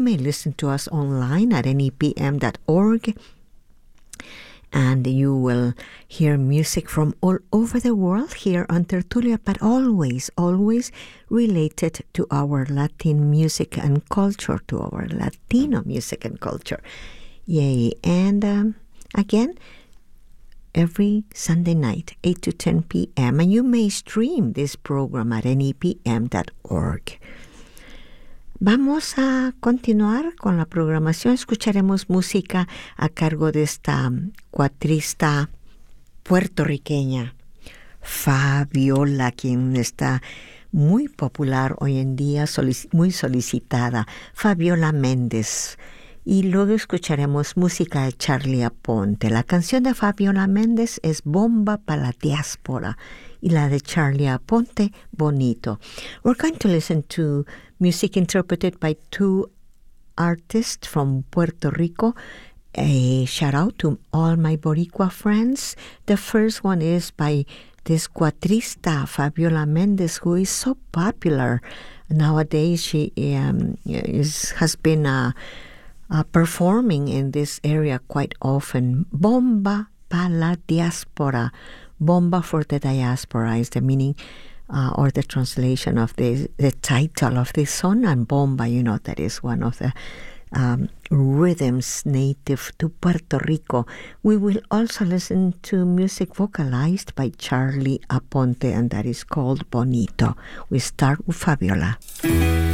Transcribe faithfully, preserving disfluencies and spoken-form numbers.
You may listen to us online at N E P M dot org, and you will hear music from all over the world here on Tertulia, but always, always related to our Latin music and culture, to our Latino music and culture. Yay. And um, again, every Sunday night, eight to ten p.m., and you may stream this program at N E P M dot org. Vamos a continuar con la programación. Escucharemos música a cargo de esta cuatrista puertorriqueña, Fabiola, quien está muy popular hoy en día, solic- muy solicitada, Fabiola Méndez. Y luego escucharemos música de Charlie Aponte. La canción de Fabiola Méndez es Bomba para la Diáspora, y la de Charlie Aponte, Bonito. We're going to listen to music interpreted by two artists from Puerto Rico. A shout out to all my Boricua friends. The first one is by this cuatrista, Fabiola Méndez, who is so popular nowadays. She um, is, has been uh, uh, performing in this area quite often. Bomba para la Diáspora. Bomba for the Diaspora is the meaning uh, or the translation of the, the title of this song. And bomba, you know, that is one of the um, rhythms native to Puerto Rico. We will also listen to music vocalized by Charlie Aponte, and that is called Bonito. We start with Fabiola.